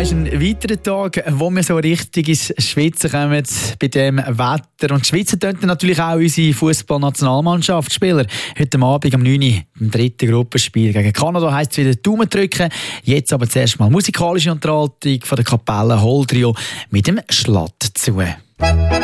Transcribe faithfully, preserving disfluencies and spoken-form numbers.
Ja, es ist ein weiterer Tag, wo wir so richtig ins Schwitzen kommen bei dem Wetter. Und schwitzen tun natürlich auch unsere Fußballnationalmannschaftsspieler. Heute Abend um neun Uhr im dritten Gruppenspiel gegen Kanada heisst es wieder Daumen drücken. Jetzt aber zuerst mal musikalische Unterhaltung von der Kapelle Holdrio mit dem Schlatt zu.